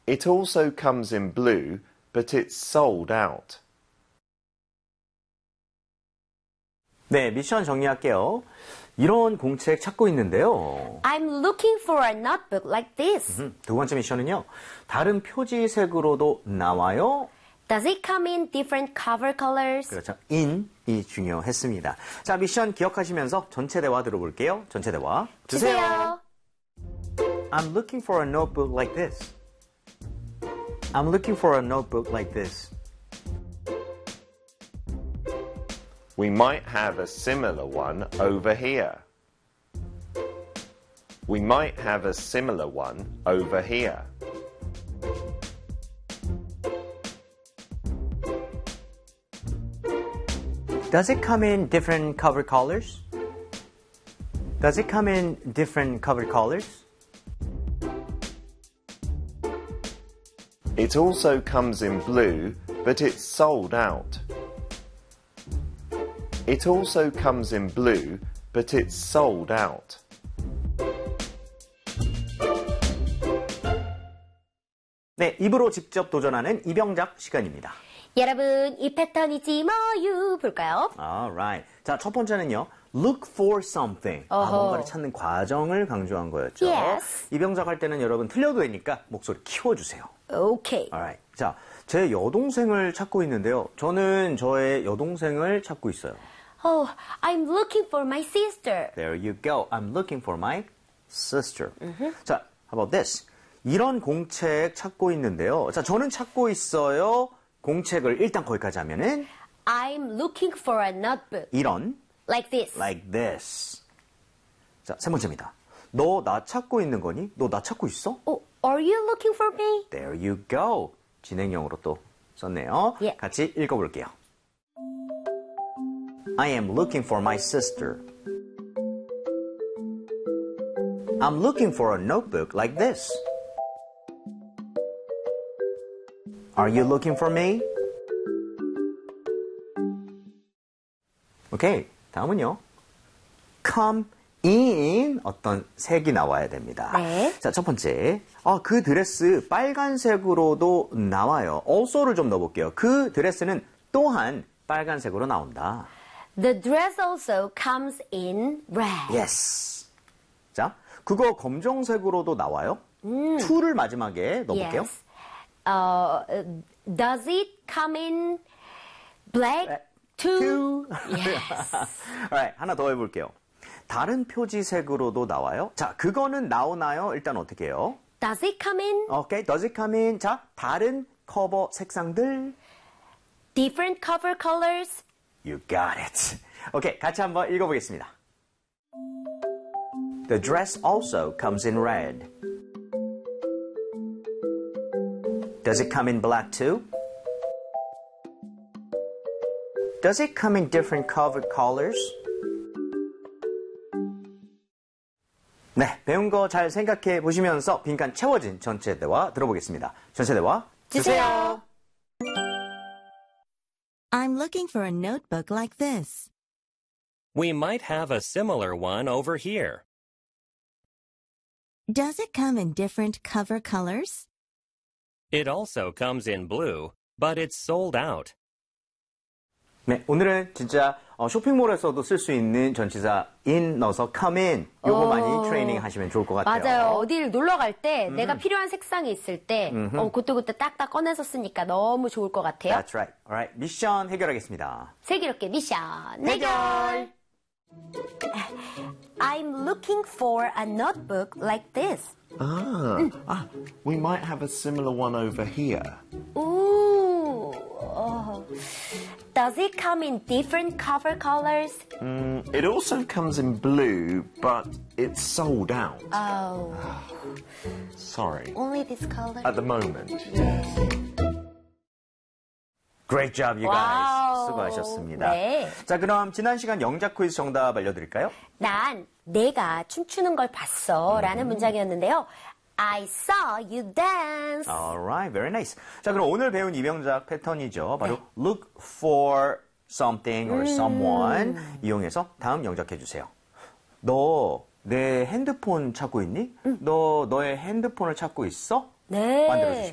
It also comes in blue, but it's sold out. 네, 미션 정리할게요. 이런 공책 찾고 있는데요. I'm looking for a notebook like this. 두 번째 미션은요. 다른 표지색으로도 나와요. Does it come in different cover colors? 그렇죠. in이 중요했습니다. 자, 미션 기억하시면서 전체 대화 들어볼게요. 전체 대화 주세요. I'm looking for a notebook like this. I'm looking for a notebook like this. We might have a similar one over here. We might have a similar one over here. Does it come in different cover colors? Does it come in different cover colors? It also comes in blue, but it's sold out. It also comes in blue, but it's sold out. 네, 입으로 직접 도전하는 이병작 시간입니다. 여러분, 이 패턴이지 뭐유 볼까요? Alright. 자, 첫 번째는요. Look for something. 뭔가를 찾는 과정을 강조한 거였죠. Yes. 이병작 할 때는 여러분 틀려도 되니까 목소리 키워주세요. Okay. Alright. 자, 제 여동생을 찾고 있는데요. 저는 저의 여동생을 찾고 있어요. Oh, I'm looking for my sister. There you go. I'm looking for my sister. 자, how about this? 이런 공책 찾고 있는데요. 자, 저는 찾고 있어요. 공책을 일단 거기까지 하면은 I'm looking for a notebook. 이런 Like this. like this. 자, 세 번째입니다. 너 나 찾고 있는 거니? 너 나 찾고 있어? Oh, are you looking for me? There you go. 진행형으로 또 썼네요. Yeah. 같이 읽어볼게요. I am looking for my sister. I'm looking for a notebook like this. Are you looking for me? 오케이, 다음은요. Come in 어떤 색이 나와야 됩니다. 네. 자, 첫 번째. 그 드레스 빨간색으로도 나와요. also를 좀 넣어볼게요. 그 드레스는 또한 빨간색으로 나온다. The dress also comes in red. Yes. 자, 그거 검정색으로도 나와요. to를 마지막에 넣어볼게요. Yes. Does it come in black too? Yes. Alright, 하나 더 해볼게요. 다른 표지색으로도 나와요. 자, 그거는 나오나요? 일단 어떻게 해요? Does it come in 오케이, does it come in? 자, 다른 커버 색상들. different cover colors? You got it. 오케이, 같이 한번 읽어보겠습니다. The dress also comes in red. Does it come in black too? Does it come in different covered colors? 네, 배운 거 잘 생각해 보시면서 빈칸 채워진 전체 대화 들어보겠습니다. 전체 대화 주세요. I'm looking for a notebook like this. We might have a similar one over here. Does it come in different cover colors? It also comes in blue, but it's sold out. 네, 오늘은 진짜 쇼핑몰에서도 쓸 수 있는 전치사 in 넣어서 come in 요거 많이 트레이닝 하시면 좋을 것 같아요. 맞아요. 어디를 놀러 갈 때 내가 필요한 색상이 있을 때 그때그때 딱딱 꺼내서 쓰니까 너무 좋을 것 같아요. That's right. Alright, 미션 해결하겠습니다. 슬기롭게 미션 해결! I'm looking for a notebook like this. We might have a similar one over here. Ooh. Oh. Does it come in different cover colors? It also comes in blue, but it's sold out. Oh, Sorry. only this color? At the moment. Great job, you guys. 와우. 수고하셨습니다. 네. 자, 그럼 지난 시간 영작 퀴즈 정답 알려드릴까요? 난 내가 춤추는 걸 봤어 라는 문장이었는데요. I saw you dance. Alright, very nice. 자, 그럼 오늘 배운 이병작 패턴이죠. 바로 look for something or someone 이용해서 다음 영작해 주세요. 너 내 핸드폰 찾고 있니? 너 너의 핸드폰을 찾고 있어? 네. 만들어주시면